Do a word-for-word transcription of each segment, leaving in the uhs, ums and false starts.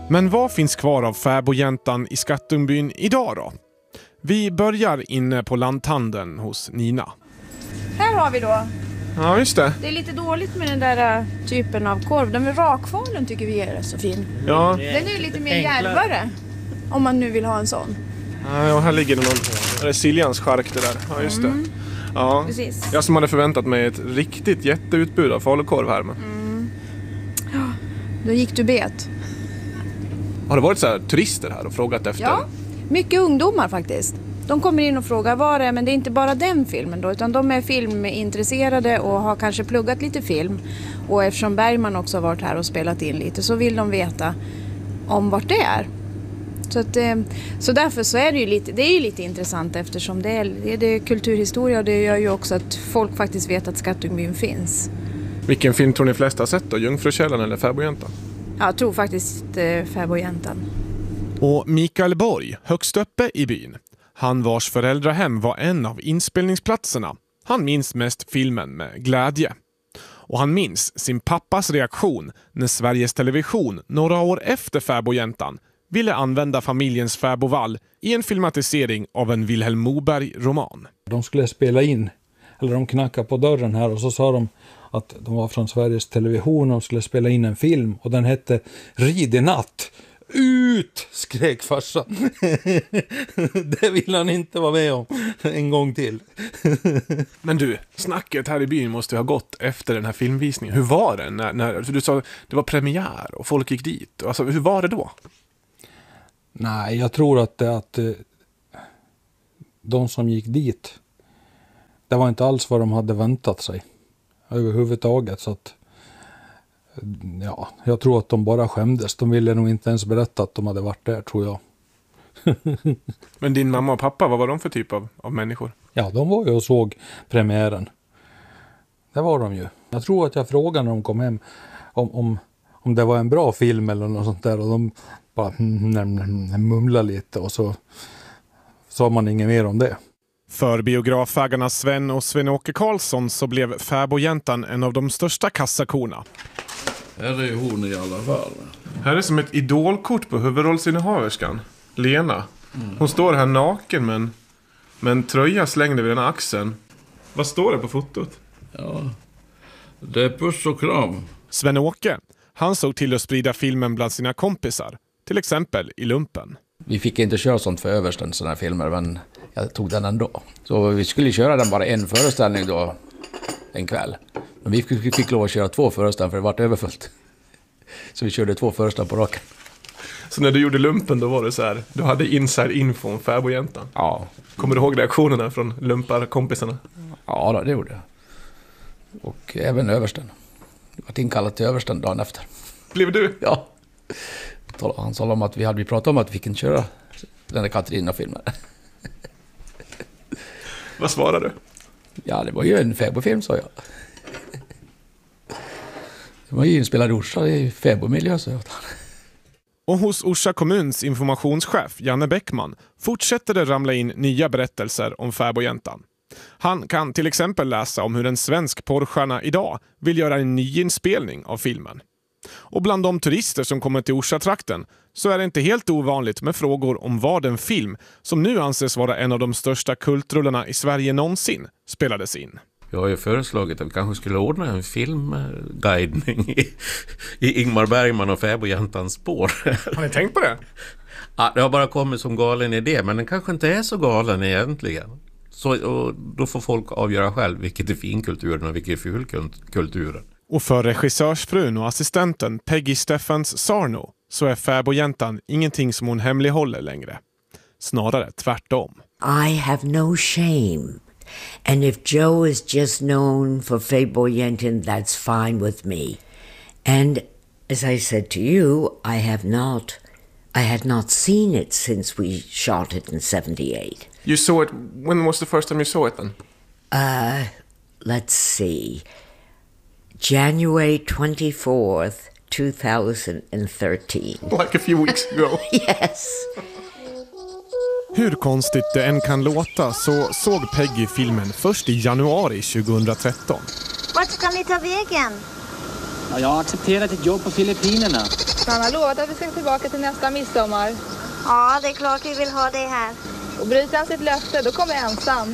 Men vad finns kvar av fäbodjäntan i Skattungbyn idag då? Vi börjar inne på lanthandeln hos Nina. Här har vi då. Ja, just det. Det är lite dåligt med den där typen av korv. Den med rakfalen tycker vi är så fin. Ja. Den är lite mer järvare. Om man nu vill ha en sån. Ja, och här ligger det någon... Det är Siljans chark det där. Ja, just det. Mm. Ja. Precis. Jag som hade förväntat mig ett riktigt jätteutbud av falukorv här. Men... Mm. Ja, då gick du bet. Har det varit så här turister här och frågat efter? Ja, mycket ungdomar faktiskt. De kommer in och frågar vad det är, men det är inte bara den filmen då, utan de är filmintresserade och har kanske pluggat lite film. Och eftersom Bergman också har varit här och spelat in lite så vill de veta om vart det är. Så, att, så därför så är det ju lite, det är ju lite intressant eftersom det är, det är kulturhistoria och det gör ju också att folk faktiskt vet att Skattungbyn finns. Vilken film tror ni flesta har sett då? Jungfrukällan eller Fäbodjäntan? Jag tror faktiskt eh, Fäbodjäntan. Och Mikael Borg, högst uppe i byn. Han vars föräldrahem var en av inspelningsplatserna. Han minns mest filmen med glädje. Och han minns sin pappas reaktion när Sveriges Television några år efter Fäbodjäntan ville använda familjens fäbodvall i en filmatisering av en Vilhelm Moberg-roman. De skulle spela in, eller de knackade på dörren här och så sa de att de var från Sveriges Television och skulle spela in en film och den hette Rid i natt. Ut, skrek farsan. Det vill han inte vara med om en gång till. Men du, snacket här i byn måste ha gått efter den här filmvisningen. Hur var det? När, när, för du sa det var premiär och folk gick dit. Alltså, hur var det då? Nej, jag tror att, det, att de som gick dit, det var inte alls vad de hade väntat sig överhuvudtaget. Så att, ja, jag tror att de bara skämdes. De ville nog inte ens berätta att de hade varit där, tror jag. Men din mamma och pappa, vad var de för typ av, av människor? Ja, de var ju och såg premiären. Det var de ju. Jag tror att jag frågade när de kom hem om, om, om det var en bra film eller något sånt där. Och de bara mumlade lite och så sa man inget mer om det. För biografägarna Sven och Sven-Åke Karlsson så blev Fäbodjäntan en av de största kassakorna. Här är hon i alla fall. Här är som ett idolkort på huvudrollsinnehaverskan, Lena. Hon står här naken med en, med en tröja slängd över den axeln. Vad står det på fotot? Ja, det är puss och kram. Sven-Åke, han såg till att sprida filmen bland sina kompisar. Till exempel i lumpen. Vi fick inte köra sånt för översten sådana här filmer, men jag tog den ändå. Så vi skulle köra den bara en föreställning då, en kväll. Men vi fick, fick lov att köra två föreställningar för det var överfullt. Så vi körde två föreställningar på raken. Så när du gjorde lumpen då var det så här, du hade inside info om Fäbodjäntan? Ja. Kommer du ihåg reaktionerna från lumparkompisarna? Ja, då, det gjorde jag. Och även översten. Jag var inkallad till översten dagen efter. Blev du? Ja. Han sa om att vi hade pratat om att vi fick inte köra den där Katarina-filmen. Vad svarade du? Ja, det var ju en fäbodfilm, sa jag. Det var ju inspelad i Orsa i fäbodmiljö, sa jag. Och hos Orsa kommuns informationschef Janne Bäckman fortsätter det ramla in nya berättelser om Fäbodjäntan. Han kan till exempel läsa om hur en svensk porrstjärna idag vill göra en nyinspelning av filmen. Och bland de turister som kommer till Orsa-trakten så är det inte helt ovanligt med frågor om vad en film, som nu anses vara en av de största kultrullarna i Sverige någonsin, spelades in. Jag har ju föreslagit att vi kanske skulle ordna en filmguidning i, i Ingmar Bergman och Fäbodjäntans spår. Har ni tänkt på det? Ja, det har bara kommit som galen idé, men den kanske inte är så galen egentligen. Så och då får folk avgöra själv vilket är finkulturen och vilket är fulkulturen. Och för regissörsfrun och assistenten Peggy Steffens Sarno så är Fäbodjäntan ingenting som hon hemlighåller längre. Snarare tvärtom. I have no shame. And if Joe is just known for Fäbodjäntan, that's fine with me. And as I said to you, I have not, I had not seen it since we shot it in seventy-eight. You saw it, when was the first time you saw it then? Uh, let's see. January twenty-fourth, two thousand thirteen. Like a few weeks ago. Yes. Hur konstigt det än kan låta så såg Peggy filmen först i januari tjugohundratretton. Vart ska ni ta vägen? Ja, jag har accepterat ett jobb på Filippinerna. Han har lovat att vi ska tillbaka till nästa midsommar. Ja, det är klart vi vill ha det här. Och bryter han sitt löfte, då kommer jag ensam.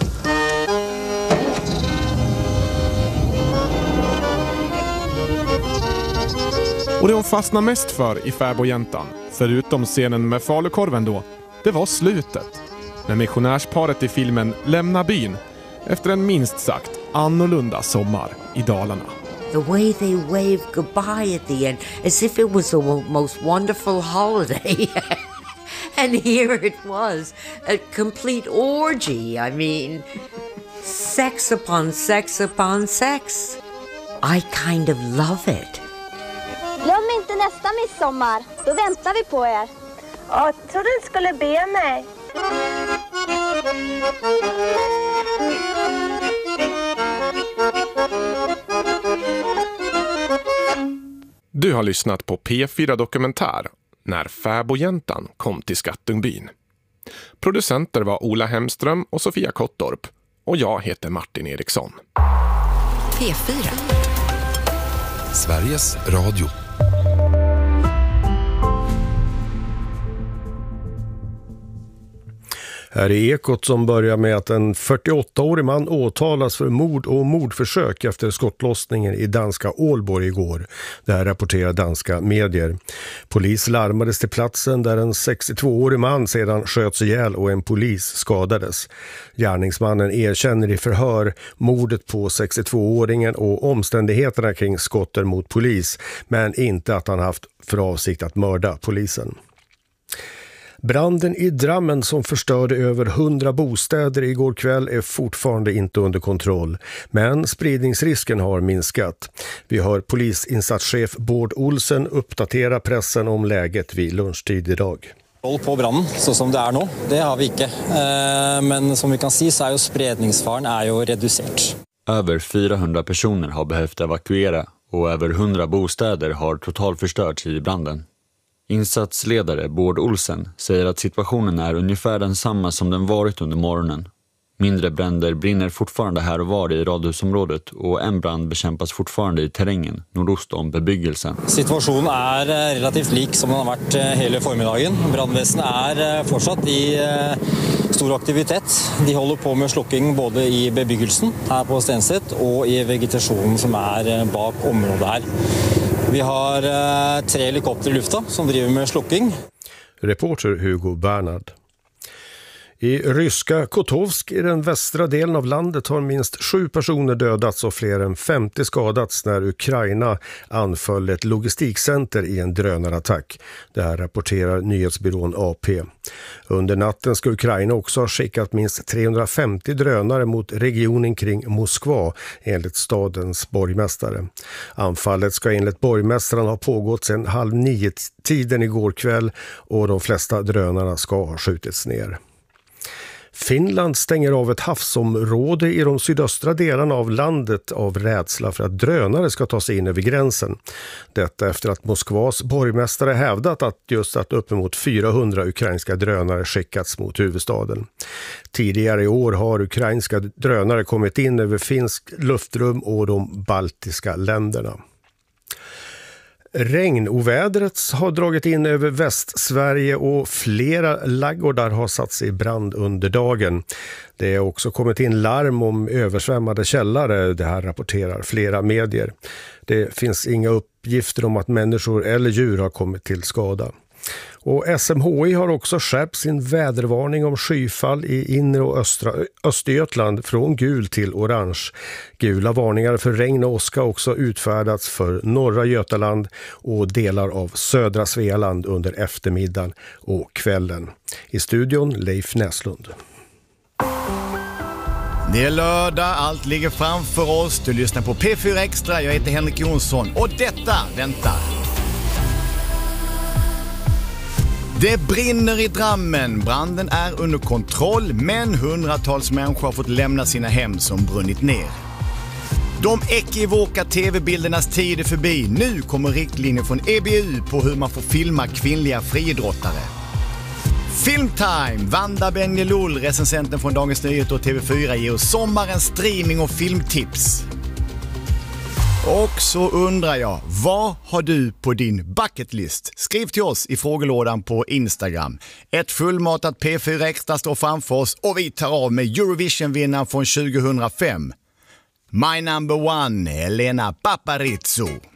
Och det hon fastnade mest för i Fäbodjäntan, förutom scenen med falukorven då, det var slutet. När missionärsparet i filmen lämnar byn efter en minst sagt annorlunda sommar i Dalarna. The way they waved goodbye at the end, as if it was the most wonderful holiday. And here it was, a complete orgy. I mean, sex upon sex upon sex. I kind of love it. Glöm inte nästa midsommar, då väntar vi på er. Ja, jag trodde du skulle be mig. Du har lyssnat på P fyra Dokumentär när Fäbodjäntan kom till Skattungbyn. Producenter var Ola Hemström och Sofia Kottorp och jag heter Martin Eriksson. P fyra. Sveriges Radio. Här är Ekot som börjar med att en fyrtioåttaårig man åtalas för mord och mordförsök efter skottlossningen i danska Ålborg igår. Det här rapporterar danska medier. Polis larmades till platsen där en sextiotvåårig man sedan sköts ihjäl och en polis skadades. Gärningsmannen erkänner i förhör mordet på sextiotvååringen och omständigheterna kring skotten mot polis, men inte att han haft för avsikt att mörda polisen. Branden i Drammen som förstörde över hundra bostäder igår kväll är fortfarande inte under kontroll, men spridningsrisken har minskat. Vi hör polisinsatschef Bård Olsen uppdatera pressen om läget vid lunchtid idag. På branden, så som det är nu, det har vi inte. Men som vi kan se så är ju spridningsfaren är ju reducerat. Över fyrahundra personer har behövt evakuera och över hundra bostäder har totalförstörts i branden. Insatsledare Bård Olsen säger att situationen är ungefär densamma som den varit under morgonen. Mindre bränder brinner fortfarande här och var i radhusområdet och en brand bekämpas fortfarande i terrängen nordost om bebyggelsen. Situationen är relativt lik som den har varit hela förmiddagen. Brandväsendet är fortsatt i stor aktivitet. De håller på med slukking både i bebyggelsen här på Stenset och i vegetationen som är bak området här. Vi har eh, tre helikopter i luften som driver med slukking. Reporter Hugo Bernhard. I ryska Kotovsk i den västra delen av landet har minst sju personer dödats och fler än femtio skadats när Ukraina anföll ett logistikcenter i en drönarattack. Det här rapporterar nyhetsbyrån A P. Under natten ska Ukraina också ha skickat minst trehundrafemtio drönare mot regionen kring Moskva enligt stadens borgmästare. Anfallet ska enligt borgmästaren ha pågått sedan halv nio tiden igår kväll och de flesta drönarna ska ha skjutits ner. Finland stänger av ett havsområde i de sydöstra delarna av landet av rädsla för att drönare ska ta sig in över gränsen. Detta efter att Moskvas borgmästare hävdat att just att uppemot fyrahundra ukrainska drönare skickats mot huvudstaden. Tidigare i år har ukrainska drönare kommit in över finsk luftrum och de baltiska länderna. Regnovädret har dragit in över Västsverige och flera laggårdar har satts i brand under dagen. Det har också kommit in larm om översvämmade källare, det här rapporterar flera medier. Det finns inga uppgifter om att människor eller djur har kommit till skada. Och S M H I har också skärpt sin vädervarning om skyfall i inre och östra Östergötland från gul till orange. Gula varningar för regn och åska också utfärdats för norra Götaland och delar av södra Svealand under eftermiddagen och kvällen. I studion Leif Näslund. Det är lördag, allt ligger framför oss. Du lyssnar på P fyra Extra, jag heter Henrik Jonsson och detta väntar. Det brinner i Drammen. Branden är under kontroll, men hundratals människor har fått lämna sina hem som brunnit ner. De ekivoka tv-bildernas tid är förbi. Nu kommer riktlinjer från E B U på hur man får filma kvinnliga friidrottare. Filmtime! Vanda Benjelul, recensenten från Dagens Nyheter och T V fyra ger oss sommarens streaming och filmtips. Och så undrar jag, vad har du på din bucketlist? Skriv till oss i frågelådan på Instagram. Ett fullmatat P fyra Extra står framför oss och vi tar av med Eurovision-vinnaren från tjugohundrafem. My number one, Elena Paparizou.